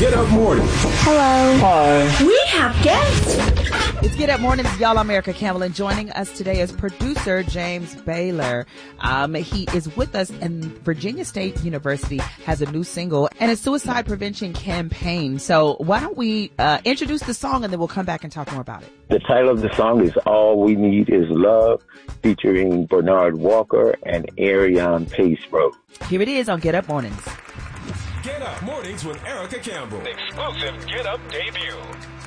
Get Up Mornings. Hello. Hi. We have guests. It's Get Up Mornings, y'all. I'm Erica Campbell, and joining us today is producer James Baylor. He is with us, and Virginia State University has a new single and a suicide prevention campaign. So why don't we introduce the song, and then we'll come back and talk more about it. The title of the song is All We Need Is Love, featuring Bernard Walker and Ariane Pace Rose. Here it is on Get Up Mornings. Get Up Mornings with Erica Campbell. Exclusive Get Up debut.